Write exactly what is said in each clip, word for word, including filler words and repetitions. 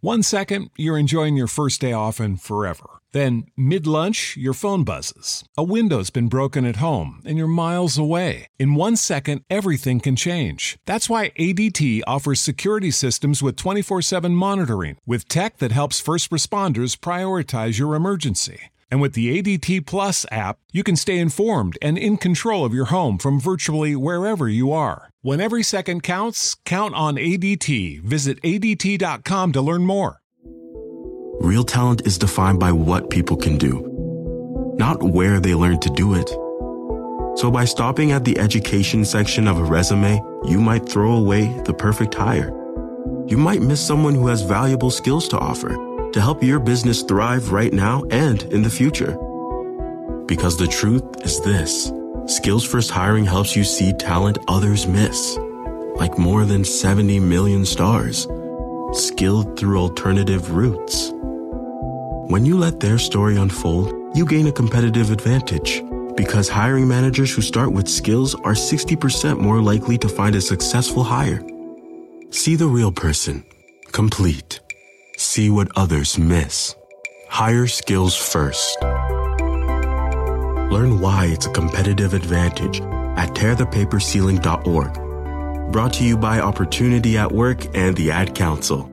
One second, you're enjoying your first day off and forever. Then, mid-lunch, your phone buzzes. A window's been broken at home, and you're miles away. In one second, everything can change. That's why A D T offers security systems with twenty-four seven monitoring, with tech that helps first responders prioritize your emergency. And with the A D T Plus app, you can stay informed and in control of your home from virtually wherever you are. When every second counts, count on A D T. Visit A D T dot com to learn more. Real talent is defined by what people can do, not where they learn to do it. So by stopping at the education section of a resume, you might throw away the perfect hire. You might miss someone who has valuable skills to offer to help your business thrive right now and in the future. Because the truth is this: Skills First Hiring helps you see talent others miss, like more than seventy million stars, skilled through alternative routes. When you let their story unfold, you gain a competitive advantage, because hiring managers who start with skills are sixty percent more likely to find a successful hire. See the real person, complete. See what others miss. Hire skills first. Learn why it's a competitive advantage at tear the paper ceiling dot org. Brought to you by Opportunity at Work and the Ad Council.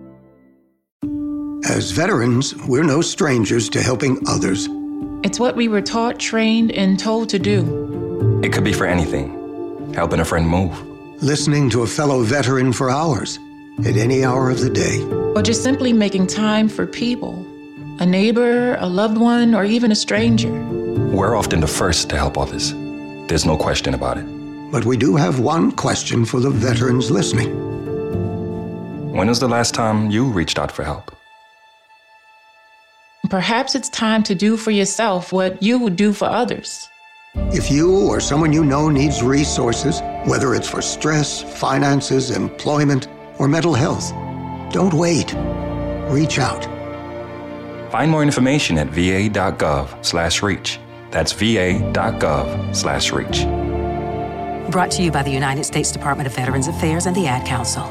As veterans, we're no strangers to helping others. It's what we were taught, trained, and told to do. It could be for anything. Helping a friend move. Listening to a fellow veteran for hours, at any hour of the day. Or just simply making time for people. A neighbor, a loved one, or even a stranger. We're often the first to help others. There's no question about it. But we do have one question for the veterans listening. When was the last time you reached out for help? Perhaps it's time to do for yourself what you would do for others. If you or someone you know needs resources, whether it's for stress, finances, employment, or mental health, don't wait. Reach out. Find more information at v a dot gov slash reach. That's v a dot gov slash reach. Brought to you by the United States Department of Veterans Affairs and the Ad Council.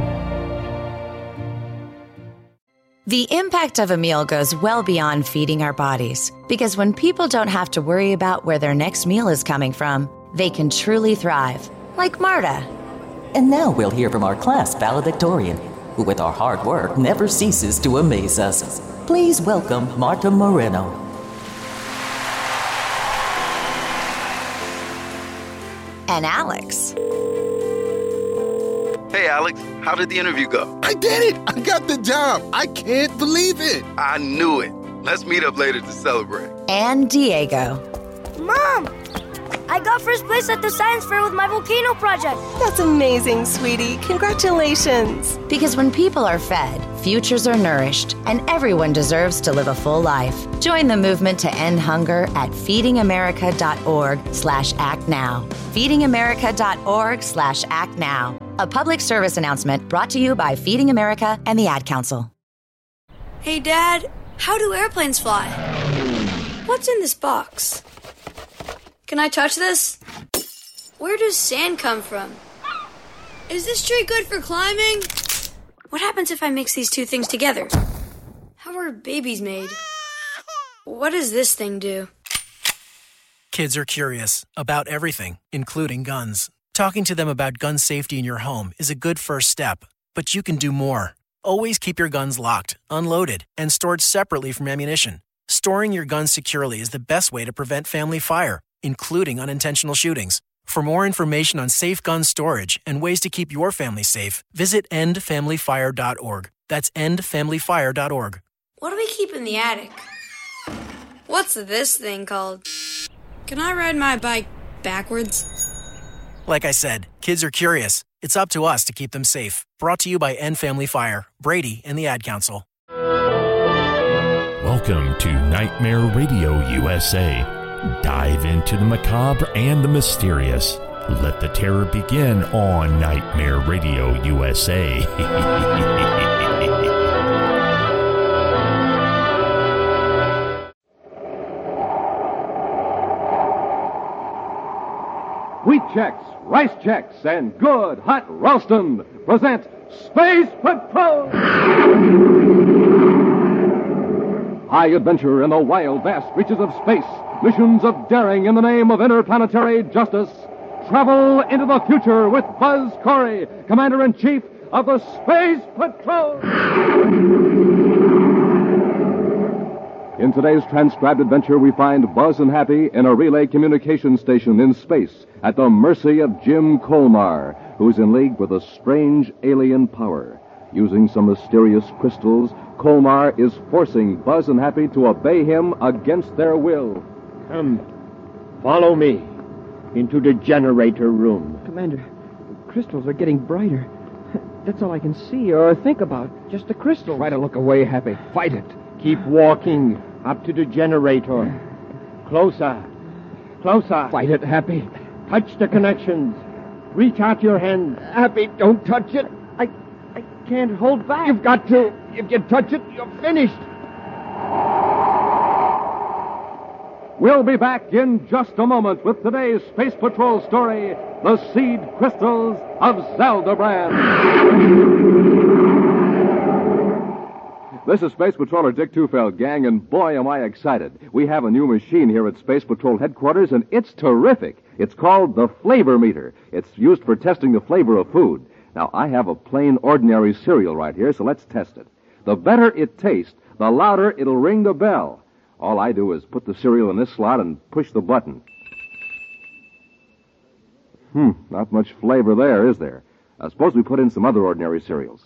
The impact of a meal goes well beyond feeding our bodies, because when people don't have to worry about where their next meal is coming from, they can truly thrive, like Marta. And now we'll hear from our class valedictorian, who with our hard work never ceases to amaze us. Please welcome Marta Moreno. And Alex. Hey, Alex, how did the interview go? I did it! I got the job! I can't believe it! I knew it. Let's meet up later to celebrate. And Diego. Mom! I got first place at the science fair with my volcano project. That's amazing, sweetie. Congratulations. Because when people are fed, futures are nourished, and everyone deserves to live a full life. Join the movement to end hunger at feeding america dot org slash act now. feeding america dot org slash act now. A public service announcement brought to you by Feeding America and the Ad Council. Hey, Dad, how do airplanes fly? What's in this box? Can I touch this? Where does sand come from? Is this tree good for climbing? What happens if I mix these two things together? How are babies made? What does this thing do? Kids are curious about everything, including guns. Talking to them about gun safety in your home is a good first step, but you can do more. Always keep your guns locked, unloaded, and stored separately from ammunition. Storing your guns securely is the best way to prevent family fire, including unintentional shootings. For more information on safe gun storage and ways to keep your family safe, visit end family fire dot org. That's end family fire dot org. What do we keep in the attic? What's this thing called? Can I ride my bike backwards? Like I said, kids are curious. It's up to us to keep them safe. Brought to you by End Family Fire, Brady, and the Ad Council. Welcome to Nightmare Radio U S A. Dive into the macabre and the mysterious. Let the terror begin on Nightmare Radio U S A. Wheat Chex, Rice Chex, and Good Hot Roastin' present Space Patrol! High adventure in the wild, vast reaches of space. Missions of daring in the name of interplanetary justice. Travel into the future with Buzz Corey, Commander-in-Chief of the Space Patrol. In today's transcribed adventure, we find Buzz and Happy in a relay communication station in space at the mercy of Jim Colmar, who's in league with a strange alien power. Using some mysterious crystals, Colmar is forcing Buzz and Happy to obey him against their will. Come, follow me into the generator room. Commander, the crystals are getting brighter. That's all I can see or think about, just the crystals. Try to look away, Happy. Fight it. Keep walking up to the generator. Closer. Closer. Fight it, Happy. Touch the connections. Reach out your hands. Happy, don't touch it. I I can't hold back. You've got to. If you touch it, you're finished. We'll be back in just a moment with today's Space Patrol story, The Seed Crystals of Zaldabrand. This is Space Patroller Dick Tufeld, gang, and boy, am I excited. We have a new machine here at Space Patrol headquarters, and it's terrific. It's called the Flavor Meter. It's used for testing the flavor of food. Now, I have a plain, ordinary cereal right here, so let's test it. The better it tastes, the louder it'll ring the bell. All I do is put the cereal in this slot and push the button. Hmm, not much flavor there, is there? Uh, suppose we put in some other ordinary cereals.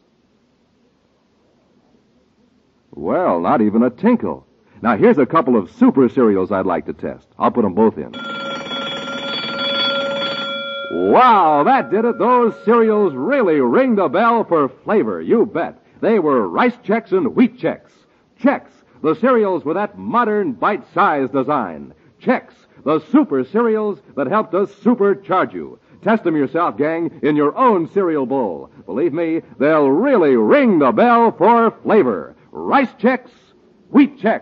Well, not even a tinkle. Now, here's a couple of super cereals I'd like to test. I'll put them both in. Wow, that did it. Those cereals really ring the bell for flavor, you bet. They were Rice Chex and Wheat Chex. Chex, the cereals with that modern bite-sized design. Chex, the super cereals that helped us supercharge you. Test them yourself, gang, in your own cereal bowl. Believe me, they'll really ring the bell for flavor. Rice Chex, Wheat Chex.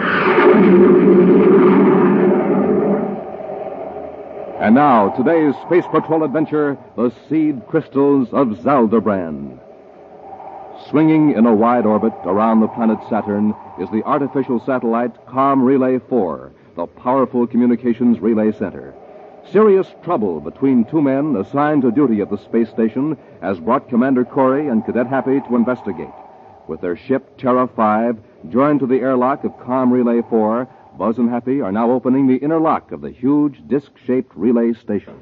And now, today's Space Patrol adventure, The Seed Crystals of Zaldabrand. Swinging in a wide orbit around the planet Saturn is the artificial satellite Com Relay four, the powerful communications relay center. Serious trouble between two men assigned to duty at the space station has brought Commander Corey and Cadet Happy to investigate. With their ship Terra five joined to the airlock of Com Relay four, Buzz and Happy are now opening the inner lock of the huge disc-shaped relay station.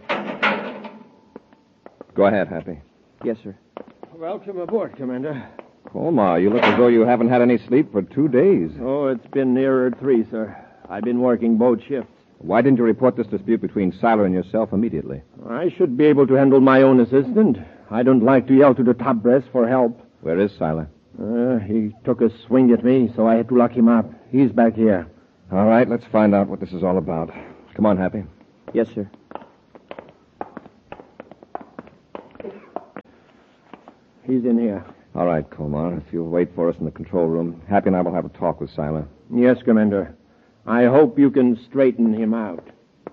Go ahead, Happy. Yes, sir. Welcome aboard, Commander. Colmar, you look as though you haven't had any sleep for two days. Oh, it's been nearer three, sir. I've been working both shifts. Why didn't you report this dispute between Siler and yourself immediately? I should be able to handle my own assistant. I don't like to yell to the top brass for help. Where is Siler? Uh, he took a swing at me, so I had to lock him up. He's back here. All right, let's find out what this is all about. Come on, Happy. Yes, sir. He's in here. All right, Colmar. If you'll wait for us in the control room, Happy and I will have a talk with Siler. Yes, Commander. I hope you can straighten him out.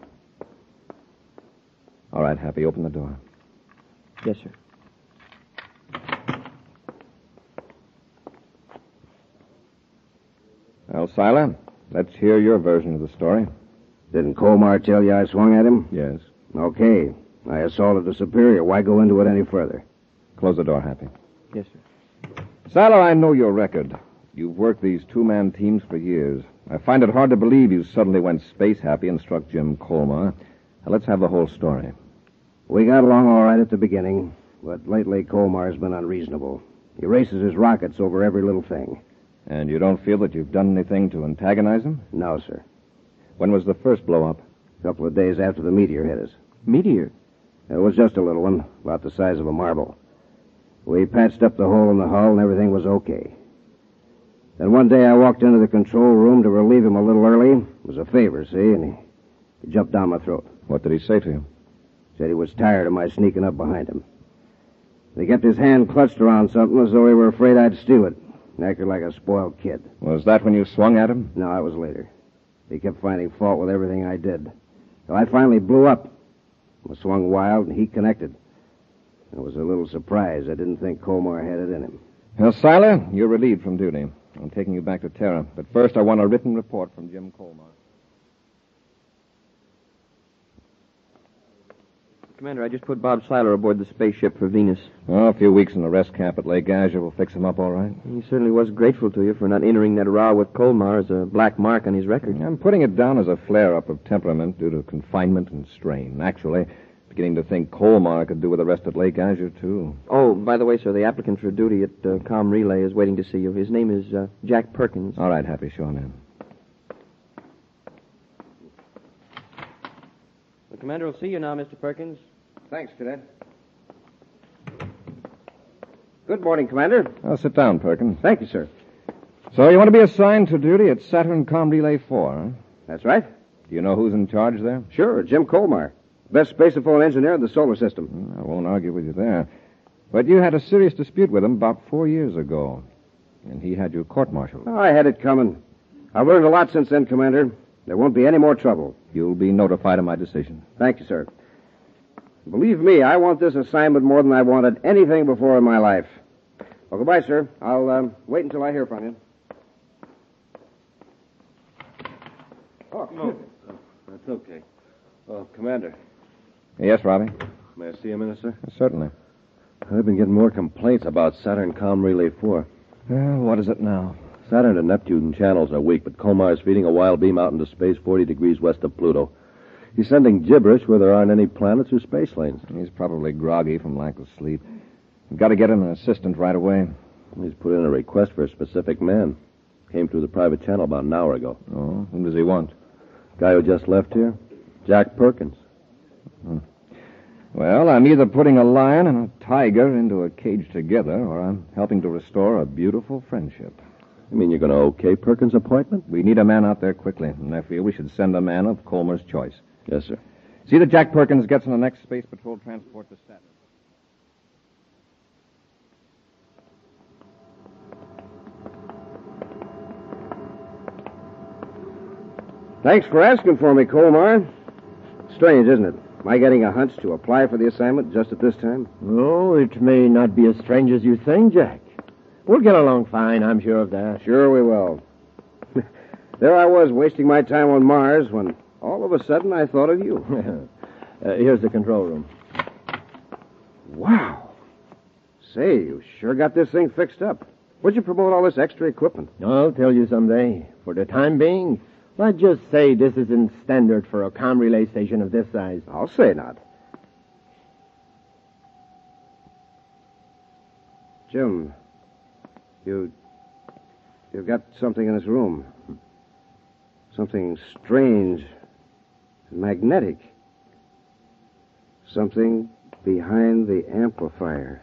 All right, Happy, open the door. Yes, sir. Well, Siler, let's hear your version of the story. Didn't Colmar tell you I swung at him? Yes. Okay. I assaulted the superior. Why go into it any further? Close the door, Happy. Yes, sir. Siler, I know your record. You've worked these two-man teams for years. I find it hard to believe you suddenly went space happy and struck Jim Colmar. Now, let's have the whole story. We got along all right at the beginning, but lately Colmar's been unreasonable. He races his rockets over every little thing. And you don't feel that you've done anything to antagonize him? No, sir. When was the first blow-up? A couple of days after the meteor hit us. Meteor? It was just a little one, about the size of a marble. We patched up the hole in the hull and everything was okay. Then one day I walked into the control room to relieve him a little early. It was a favor, see, and he, he jumped down my throat. What did he say to you? Said he was tired of my sneaking up behind him. He kept his hand clutched around something as though he were afraid I'd steal it. And acted like a spoiled kid. Was that when you swung at him? No, that was later. He kept finding fault with everything I did. So I finally blew up. I swung wild, and he connected. I was a little surprised. I didn't think Colmar had it in him. Well, Siler, you're relieved from duty. I'm taking you back to Terra. But first, I want a written report from Jim Colmar. Commander, I just put Bob Seiler aboard the spaceship for Venus. Oh, a few weeks in the rest camp at Lake Azure will fix him up all right. He certainly was grateful to you for not entering that row with Colmar as a black mark on his record. I'm putting it down as a flare-up of temperament due to confinement and strain. Actually, beginning to think Colmar could do with the rest at Lake Azure, too. Oh, by the way, sir, the applicant for duty at uh, Com Relay is waiting to see you. His name is uh, Jack Perkins. All right, Happy. Show him in. The commander will see you now, Mister Perkins. Thanks, Cadet. Good morning, Commander. I'll sit down, Perkins. Thank you, sir. So you want to be assigned to duty at Saturn Com Relay four, huh? That's right. Do you know who's in charge there? Sure, Jim Colmar. Best spaceophone engineer in the solar system. I won't argue with you there. But you had a serious dispute with him about four years ago. And he had you court-martialed. Oh, I had it coming. I've learned a lot since then, Commander. There won't be any more trouble. You'll be notified of my decision. Thank you, sir. Believe me, I want this assignment more than I wanted anything before in my life. Well, goodbye, sir. I'll um, wait until I hear from you. Oh, no. Oh, that's okay. Oh, Commander. Yes, Robbie? May I see a minute, sir? Certainly. I've been getting more complaints about Saturn Com Relay four. Well, what is it now? Saturn and Neptune channels are weak, but Colmar is feeding a wild beam out into space forty degrees west of Pluto. He's sending gibberish where there aren't any planets or space lanes. He's probably groggy from lack of sleep. We've got to get him an assistant right away. He's put in a request for a specific man. Came through the private channel about an hour ago. Oh, whom does he want? Guy who just left here? Jack Perkins. Hmm. Well, I'm either putting a lion and a tiger into a cage together, or I'm helping to restore a beautiful friendship. You mean you're going to okay Perkins' appointment? We need a man out there quickly, and I feel we should send a man of Colmar's choice. Yes, sir. See that Jack Perkins gets on the next Space Patrol transport to Saturn. Thanks for asking for me, Colmar. Strange, isn't it? Am I getting a hunch to apply for the assignment just at this time? Oh, it may not be as strange as you think, Jack. We'll get along fine, I'm sure of that. Sure we will. There I was, wasting my time on Mars, when all of a sudden I thought of you. uh, here's the control room. Wow. Say, you sure got this thing fixed up. Where'd you promote all this extra equipment? I'll tell you someday. For the time being, let's just say this isn't standard for a comm relay station of this size. I'll say not. Jim, you... you've got something in this room. Something strange and magnetic. Something behind the amplifier.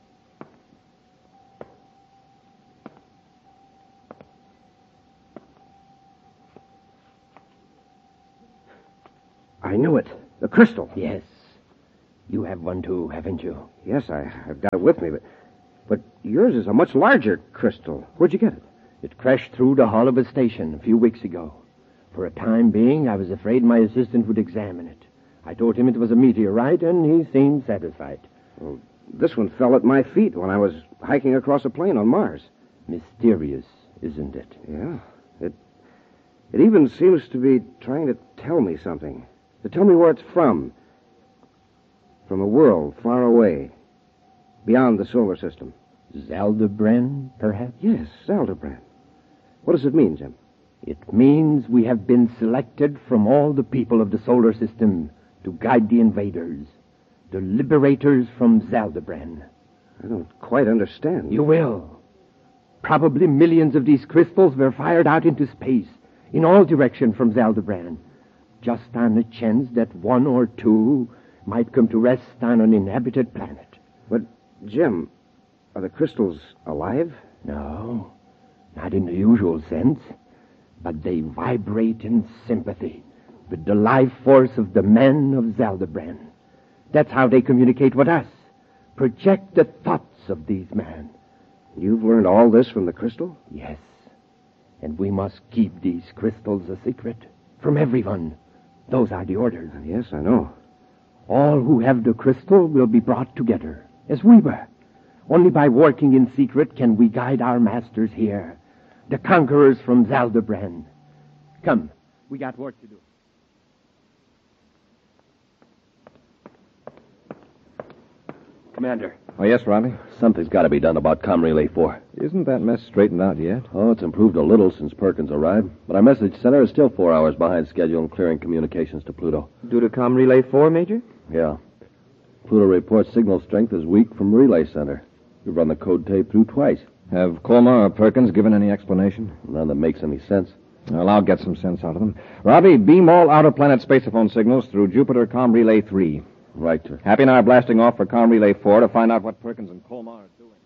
I knew it. The crystal. Yes. You have one too, haven't you? Yes, I, I've got it with me, but but yours is a much larger crystal. Where'd you get it? It crashed through the hull of a station a few weeks ago. For a time being, I was afraid my assistant would examine it. I told him it was a meteorite, and he seemed satisfied. Well, this one fell at my feet when I was hiking across a plain on Mars. Mysterious, isn't it? Yeah. It, it even seems to be trying to tell me something. To tell me where it's from. From a world far away. Beyond the solar system. Zaldabran, perhaps? Yes, Zaldabran. What does it mean, Jim? It means we have been selected from all the people of the solar system to guide the invaders. The liberators from Zaldabran. I don't quite understand. You will. Probably millions of these crystals were fired out into space, in all directions from Zaldabran, just on the chance that one or two might come to rest on an inhabited planet. But, Jim, are the crystals alive? No, not in the usual sense. But they vibrate in sympathy with the life force of the men of Zaldabran. That's how they communicate with us. Project the thoughts of these men. You've learned all this from the crystal? Yes. And we must keep these crystals a secret from everyone. Those are the orders. Yes, I know. All who have the crystal will be brought together, as we were. Only by working in secret can we guide our masters here, The conquerors from Zaldebrand. Come, we got work to do. Commander. Oh, yes, Robbie? Something's got to be done about Com Relay four. Isn't that mess straightened out yet? Oh, it's improved a little since Perkins arrived, but our message center is still four hours behind schedule in clearing communications to Pluto. Due to Com Relay four, Major? Yeah. Pluto reports signal strength is weak from Relay Center. We've run the code tape through twice. Have Colmar or Perkins given any explanation? None that makes any sense. Well, I'll get some sense out of them. Robbie, beam all outer-planet spaceophone signals through Jupiter Com Relay three. Right, sir. Happy and I are blasting off for Com Relay four to find out what Perkins and Colmar are doing.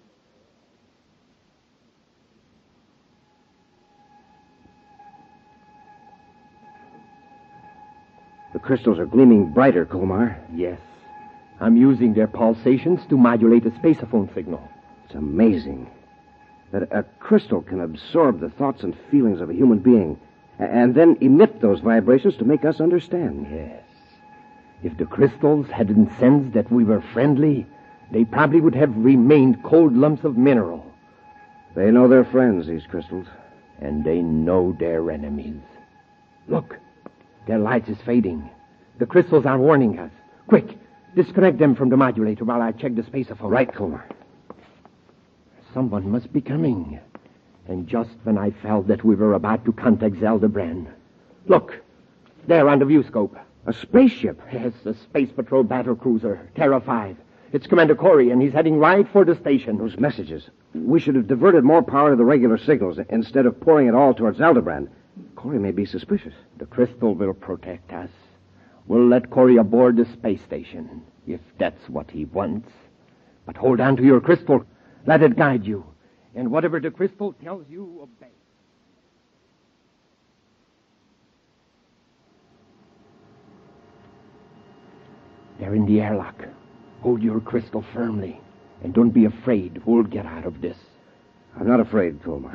The crystals are gleaming brighter, Colmar. Yes. I'm using their pulsations to modulate the spaceophone signal. It's amazing that a crystal can absorb the thoughts and feelings of a human being and then emit those vibrations to make us understand. Yes. If the crystals hadn't sensed that we were friendly, they probably would have remained cold lumps of mineral. They know their friends, these crystals. And they know their enemies. Look, their light is fading. The crystals are warning us. Quick, disconnect them from the modulator while I check the spaceophone. Right, Colmar. Someone must be coming. And just when I felt that we were about to contact Zaldebrand. Look, there on the view scope. A spaceship? Yes, a Space Patrol battle cruiser, Terra five. It's Commander Corey, and he's heading right for the station. Those messages. We should have diverted more power to the regular signals instead of pouring it all towards Zaldebrand. Corey may be suspicious. The crystal will protect us. We'll let Corey aboard the space station, if that's what he wants. But hold on to your crystal. Let it guide you. And whatever the crystal tells you, obey. They're in the airlock. Hold your crystal firmly. And don't be afraid. We'll get out of this. I'm not afraid, Colmar.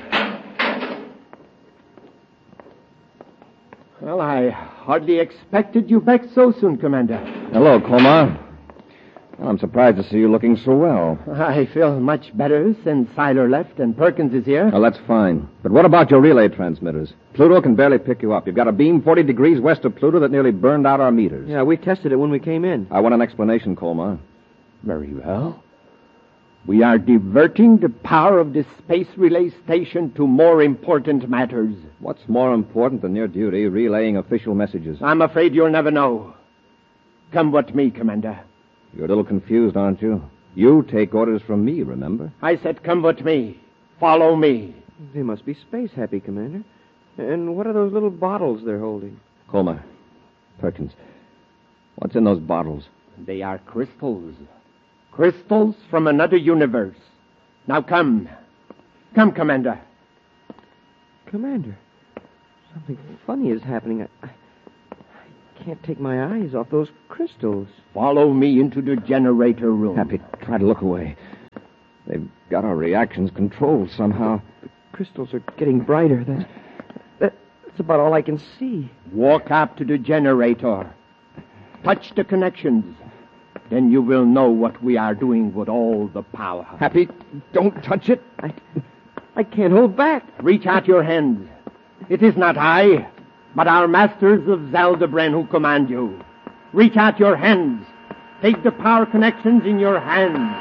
Well, I hardly expected you back so soon, Commander. Hello, Colmar. Well, I'm surprised to see you looking so well. I feel much better since Siler left and Perkins is here. Well, that's fine. But what about your relay transmitters? Pluto can barely pick you up. You've got a beam forty degrees west of Pluto that nearly burned out our meters. Yeah, we tested it when we came in. I want an explanation, Colmar. Very well. We are diverting the power of the space relay station to more important matters. What's more important than your duty, relaying official messages? I'm afraid you'll never know. Come with me, Commander. You're a little confused, aren't you? You take orders from me, remember? I said come with me. Follow me. They must be space happy, Commander. And what are those little bottles they're holding? Colmar, Perkins, what's in those bottles? They are crystals. Crystals from another universe. Now come. Come, Commander. Commander, something funny is happening. I, I, I can't take my eyes off those crystals. Follow me into the generator room. Happy, try to look away. They've got our reactions controlled somehow. The crystals are getting brighter. That's, that, that's about all I can see. Walk up to the generator. Touch the connections. Then you will know what we are doing with all the power. Happy, don't touch it. I, I can't hold back. Reach out your hands. It is not I, but our masters of Zaldebrand who command you. Reach out your hands. Take the power connections in your hands.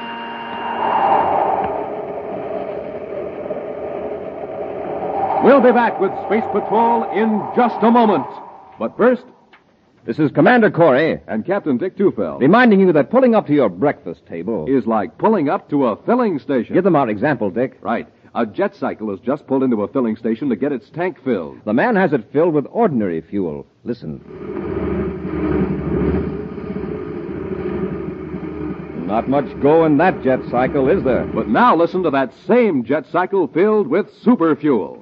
We'll be back with Space Patrol in just a moment. But first, this is Commander Corey and Captain Dick Tufeld, reminding you that pulling up to your breakfast table is like pulling up to a filling station. Give them our example, Dick. Right. A jet cycle has just pulled into a filling station to get its tank filled. The man has it filled with ordinary fuel. Listen. Not much go in that jet cycle, is there? But now listen to that same jet cycle filled with super fuel.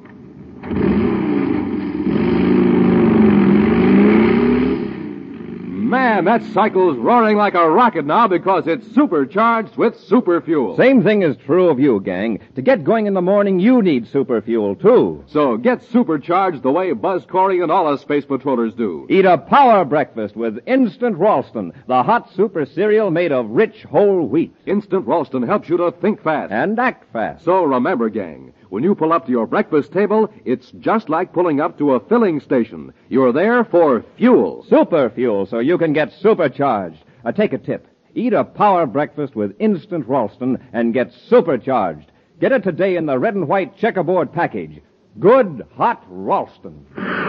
Man, that cycle's roaring like a rocket now because it's supercharged with super fuel. Same thing is true of you, gang. To get going in the morning, you need super fuel, too. So get supercharged the way Buzz Corey and all us space patrollers do. Eat a power breakfast with Instant Ralston, the hot super cereal made of rich whole wheat. Instant Ralston helps you to think fast. And act fast. So remember, gang, When you pull up to your breakfast table, it's just like pulling up to a filling station. You're there for fuel. Super fuel, so you can get supercharged. Uh, take a tip. Eat a power breakfast with instant Ralston and get supercharged. Get it today in the red and white checkerboard package. Good, hot Ralston.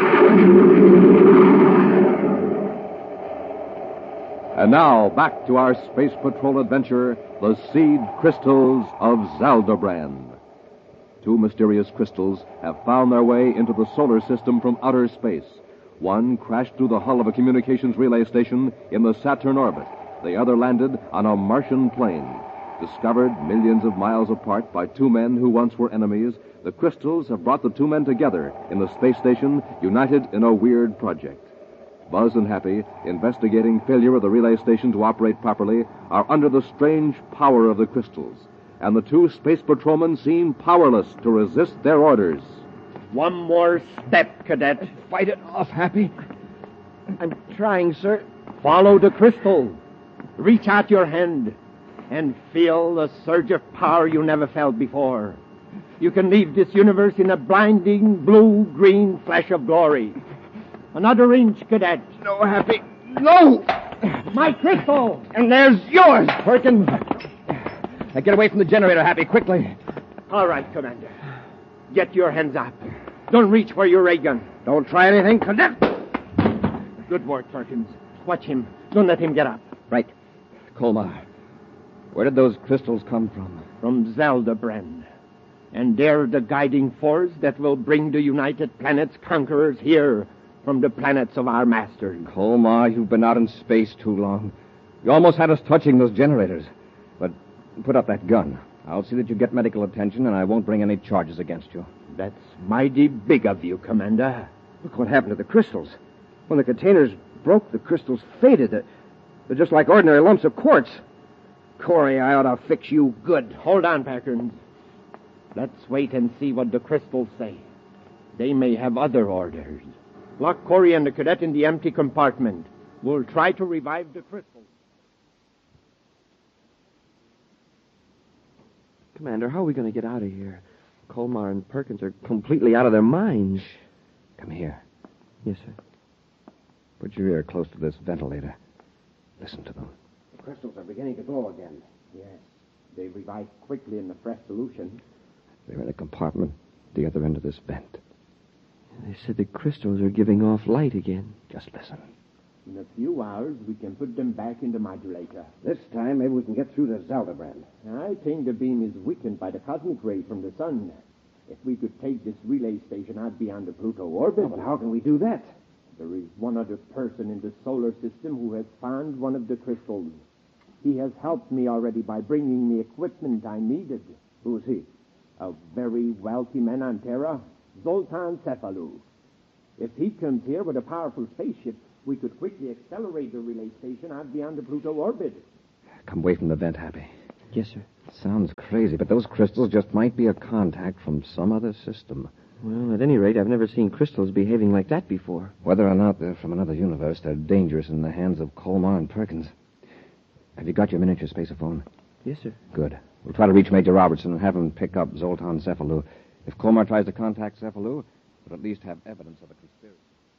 And now, back to our Space Patrol adventure, the Seed Crystals of Zaldabrand. Two mysterious crystals have found their way into the solar system from outer space. One crashed through the hull of a communications relay station in the Saturn orbit. The other landed on a Martian plain. Discovered millions of miles apart by two men who once were enemies, the crystals have brought the two men together in the space station, united in a weird project. Buzz and Happy, investigating failure of the relay station to operate properly, are under the strange power of the crystals. And the two space patrolmen seem powerless to resist their orders. One more step, Cadet. Fight it off, Happy. I'm trying, sir. Follow the crystal. Reach out your hand and feel the surge of power you never felt before. You can leave this universe in a blinding blue-green flash of glory. Another inch, Cadet. No, Happy. No! My crystal! And there's yours, Perkins. Now get away from the generator, Happy, quickly. All right, Commander. Get your hands up. Don't reach for your ray gun. Don't try anything, Cadet. Good work, Perkins. Watch him. Don't let him get up. Right. Colmar, where did those crystals come from? From Zaldabrand. And they're the guiding force that will bring the United Planets conquerors here from the planets of our masters. Colmar, you've been out in space too long. You almost had us touching those generators. But put up that gun. I'll see that you get medical attention, and I won't bring any charges against you. That's mighty big of you, Commander. Look what happened to the crystals. When the containers broke, the crystals faded. They're, they're just like ordinary lumps of quartz. Corey, I ought to fix you good. Hold on, Perkins. Let's wait and see what the crystals say. They may have other orders. Lock Corey and the cadet in the empty compartment. We'll try to revive the crystals. Commander, how are we going to get out of here? Colmar and Perkins are completely out of their minds. Come here. Yes, sir. Put your ear close to this ventilator. Listen to them. The crystals are beginning to glow again. Yes. They revive quickly in the fresh solution. They're in a compartment at the other end of this vent. They said the crystals are giving off light again. Just listen. In a few hours, we can put them back in the modulator. This time, maybe we can get through to Zaldabrand. I think the beam is weakened by the cosmic ray from the sun. If we could take this relay station out beyond the Pluto orbit... Oh, but how can we do that? There is one other person in the solar system who has found one of the crystals. He has helped me already by bringing me equipment I needed. Who is he? A very wealthy man on Terra, Zoltan Cephalou. If he comes here with a powerful spaceship, we could quickly accelerate the relay station out beyond the Pluto orbit. Come away from the vent, Happy. Yes, sir. Sounds crazy, but those crystals just might be a contact from some other system. Well, at any rate, I've never seen crystals behaving like that before. Whether or not they're from another universe, they're dangerous in the hands of Colmar and Perkins. Have you got your miniature spaceophone? Yes, sir. Good. We'll try to reach Major Robertson and have him pick up Zoltan Cephalou. If Colmar tries to contact Cephalou, we'll at least have evidence of a conspiracy.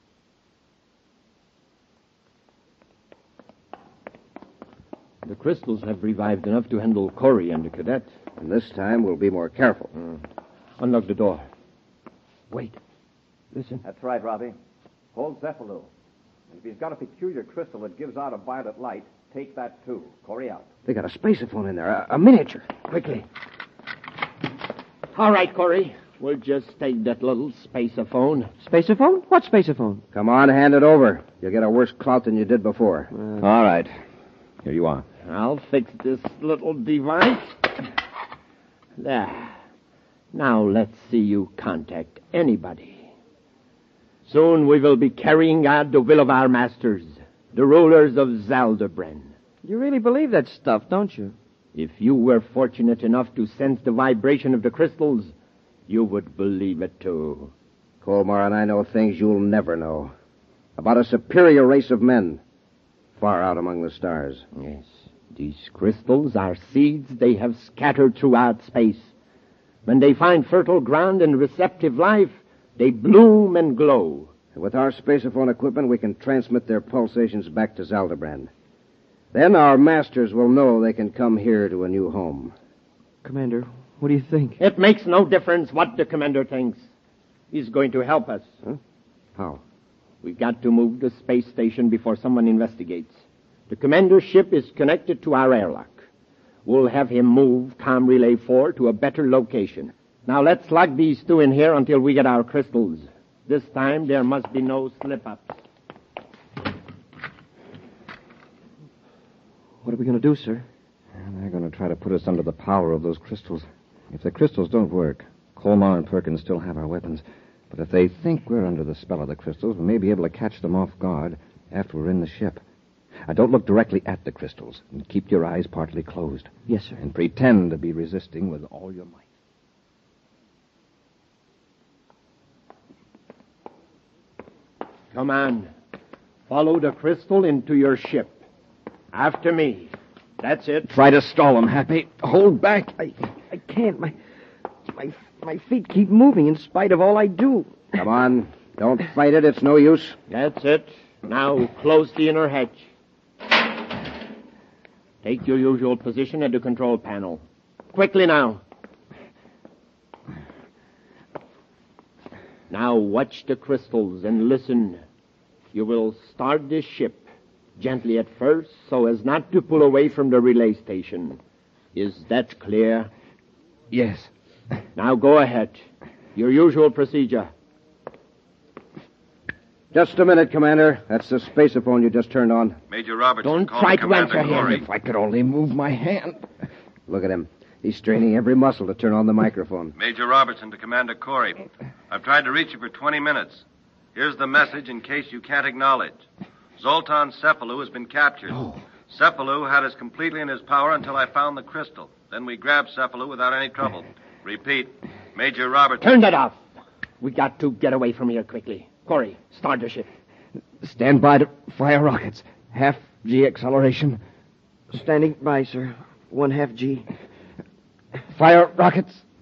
The crystals have revived enough to handle Corey and the cadet. And this time we'll be more careful. Mm. Unlock the door. Wait. Listen. That's right, Robbie. Hold Cephalou. And if he's got a peculiar crystal that gives out a violet light, take that too. Corey out. They got a spaceophone in there, a, a miniature. Quickly. All right, Corey. We'll just take that little spaceophone. Spaceophone? What spaceophone? Come on, hand it over. You'll get a worse clout than you did before. Uh, All right. Here you are. I'll fix this little device. There. Now let's see you contact anybody. Soon we will be carrying out the will of our masters, the rulers of Zaldabrand. You really believe that stuff, don't you? If you were fortunate enough to sense the vibration of the crystals, you would believe it too. Colmar and I know things you'll never know. About a superior race of men, far out among the stars. Yes. These crystals are seeds they have scattered throughout space. When they find fertile ground and receptive life, they bloom and glow. With our spaceophone equipment, we can transmit their pulsations back to Zaldabrand. Then our masters will know they can come here to a new home. Commander, what do you think? It makes no difference what the commander thinks. He's going to help us. Huh? How? We've got to move the space station before someone investigates. The commander's ship is connected to our airlock. We'll have him move Com Relay four to a better location. Now let's lock these two in here until we get our crystals. This time there must be no slip-ups. What are we going to do, sir? They're going to try to put us under the power of those crystals. If the crystals don't work, Colmar and Perkins still have our weapons. But if they think we're under the spell of the crystals, we may be able to catch them off guard after we're in the ship. Now, don't look directly at the crystals, and keep your eyes partly closed. Yes, sir. And pretend to be resisting with all your might. Come on. Follow the crystal into your ship. After me. That's it. Try to stall them, Happy. Hold back. I, I can't. My, my, my feet keep moving in spite of all I do. Come on. Don't fight it. It's no use. That's it. Now close the inner hatch. Take your usual position at the control panel. Quickly now. Now watch the crystals and listen. You will start this ship gently at first so as not to pull away from the relay station. Is that clear? Yes. Now go ahead. Your usual procedure. Just a minute, Commander. That's the spaceophone you just turned on. Major Roberts. Don't try to answer him. If I could only move my hand. Look at him. He's straining every muscle to turn on the microphone. Major Robertson to Commander Corey. I've tried to reach you for twenty minutes. Here's the message in case you can't acknowledge. Zoltan Cephalou has been captured. Oh. Cephalou had us completely in his power until I found the crystal. Then we grabbed Cephalou without any trouble. Repeat, Major Robertson. Turn that off. We got to get away from here quickly. Corey, start the ship. Stand by to fire rockets. Half G acceleration. Standing by, sir. One half G. Fire rockets.